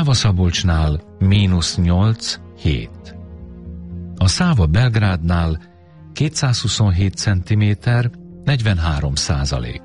Száva-Szabolcsnál -8, 7. A Száva Belgrádnál 227 cm, 43%.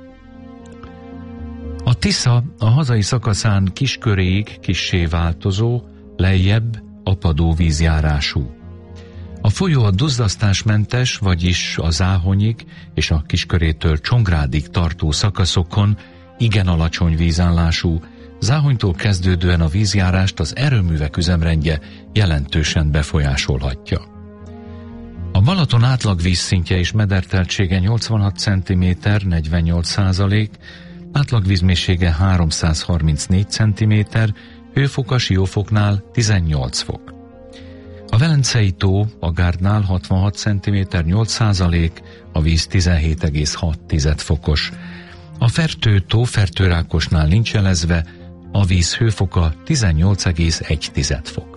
A Tisza a hazai szakaszán Kisköréig kissé változó, lejjebb apadó vízjárású. A folyó a duzzasztásmentes, vagyis a Záhonyig és a Kiskörétől Csongrádig tartó szakaszokon igen alacsony vízállású, Záhonytól kezdődően a vízjárást az erőművek üzemrendje jelentősen befolyásolhatja. A Balaton átlag vízszintje és mederteltsége 86 cm, 48%, átlagvízmélysége 334 cm, hőfok a Siófoknál 18 fok. A Velencei tó a Gárdnál 66 cm, 8%, a víz 17,6 fokos. A Fertő tó Fertőrákosnál nincs jelezve, a víz hőfoka 18,1 fok.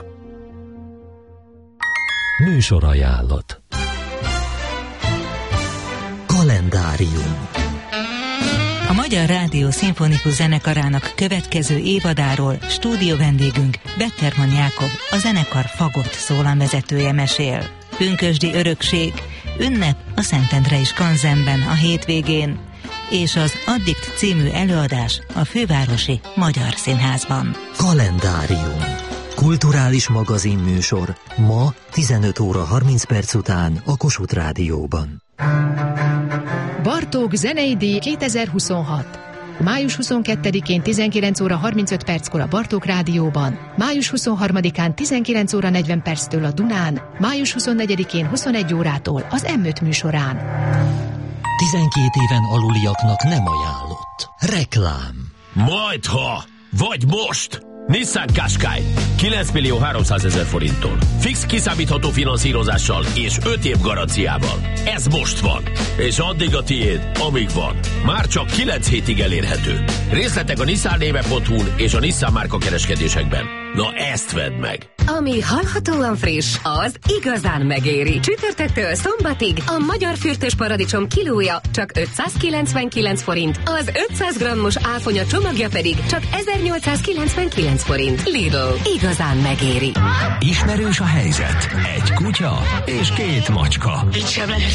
Műsorajánlat. Kalendárium. A Magyar Rádió Szimfonikus Zenekarának következő évadáról stúdió vendégünk Betterman Jákob, a zenekar fagott szólamvezetője mesél. Pünkösdi örökség, ünnep a Szentendrei Skanzenben a hétvégén, és az Addikt című előadás a Fővárosi Magyar Színházban. Kalendárium. Kulturális magazinműsor ma 15 óra 30 perc után a Kossuth Rádióban. Bartók zenei díj 2026. Május 22-én 19 óra 35 perckor a Bartók Rádióban, május 23-án 19 óra 40 perctől a Dunán, május 24-én 21 órától az M5 műsorán. 12 éven aluliaknak nem ajánlott. Reklám. Majdha, vagy most! Nissan Qashqai 9 millió 300 000 forinttól. Fix kiszámítható finanszírozással és 5 év garanciával. Ez most van. És addig a tiéd, amíg van. Már csak 9 hétig elérhető. Részletek a nissannéve.hu-n és a Nissan márka kereskedésekben. Na ezt vedd meg! Ami hallhatóan friss, az igazán megéri. Csütörtöktől szombatig a magyar fürtös paradicsom kilója csak 599 forint, az 500 grammos áfonya csomagja pedig csak 1899 forint. Lidl, igazán megéri. Ismerős a helyzet. Egy kutya és 2 macska. Itt sem lehet